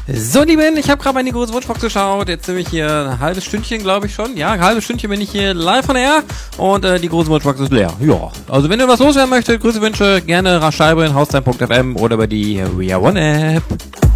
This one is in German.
So, Lieben, ich habe gerade meine große Wunschbox geschaut. Jetzt sind wir hier ein halbes Stündchen, glaube ich schon. Ja, ein halbes Stündchen bin ich hier live on air und die große Wunschbox ist leer. Ja, also wenn ihr was loswerden möchtet, Grüße, Wünsche, gerne rasch schreiben, haustime.fm oder über die We Are One App.